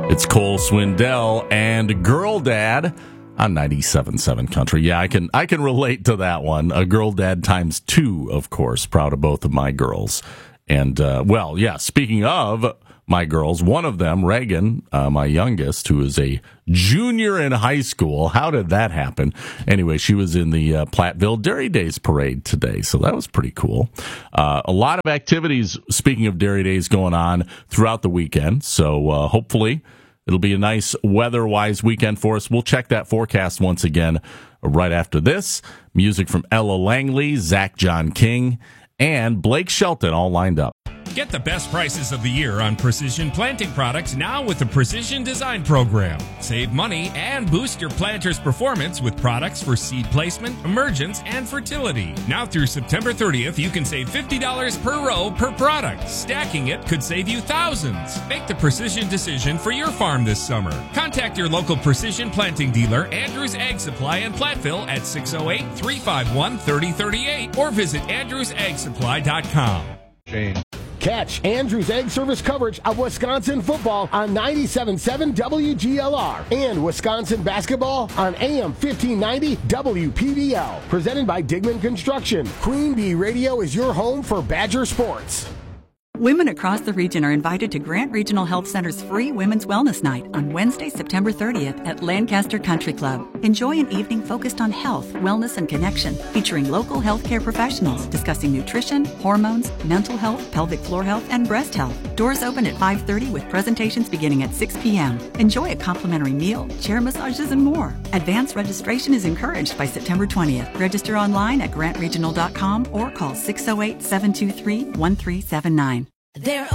It's Cole Swindell and Girl Dad on 97.7 Country. Yeah, I can relate to that one. A Girl Dad times two, of course. Proud of both of my girls. And, speaking of my girls, one of them, Reagan, my youngest, who is a junior in high school. How did that happen? Anyway, she was in the Platteville Dairy Days parade today, so that was pretty cool. A lot of activities, speaking of Dairy Days, going on throughout the weekend, so hopefully it'll be a nice weather-wise weekend for us. We'll check that forecast once again right after this. Music from Ella Langley, Zach John King, and Blake Shelton all lined up. Get the best prices of the year on Precision Planting products now with the Precision Design Program. Save money and boost your planter's performance with products for seed placement, emergence, and fertility. Now through September 30th, you can save $50 per row per product. Stacking it could save you thousands. Make the precision decision for your farm this summer. Contact your local Precision Planting dealer, Andrews Ag Supply in Platteville at 608-351-3038 or visit andrewsagsupply.com. Jane. Catch Andrews Ag Service coverage of Wisconsin football on 97.7 WGLR and Wisconsin basketball on AM 1590 WPBL. Presented by Digman Construction. Queen Bee Radio is your home for Badger sports. Women across the region are invited to Grant Regional Health Center's free Women's Wellness Night on Wednesday, September 30th at Lancaster Country Club. Enjoy an evening focused on health, wellness, and connection, featuring local healthcare professionals discussing nutrition, hormones, mental health, pelvic floor health, and breast health. Doors open at 5:30 with presentations beginning at 6 p.m. Enjoy a complimentary meal, chair massages, and more. Advance registration is encouraged by September 20th. Register online at grantregional.com or call 608-723-1379. They're